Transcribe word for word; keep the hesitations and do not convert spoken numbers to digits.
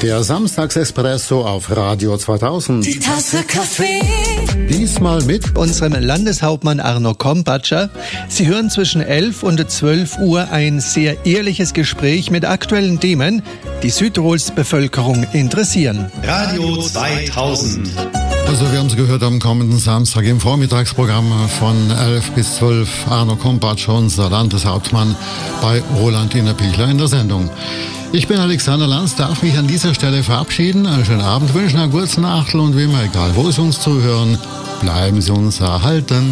Der Samstagsespresso auf Radio zweitausend. Die Tasse Kaffee. Diesmal mit unserem Landeshauptmann Arno Kompatscher. Sie hören zwischen elf und zwölf Uhr ein sehr ehrliches Gespräch mit aktuellen Themen, die Südtirols Bevölkerung interessieren. Radio zweitausend. Also wir haben es gehört am kommenden Samstag im Vormittagsprogramm von elf bis zwölf. Arno Kompatscher, unser Landeshauptmann, bei Roland Innerpichler in der Sendung. Ich bin Alexander Lanz, darf mich an dieser Stelle verabschieden. Einen schönen Abend wünschen, einen guten Nachtel und wie immer, egal wo Sie uns zuhören, bleiben Sie uns erhalten.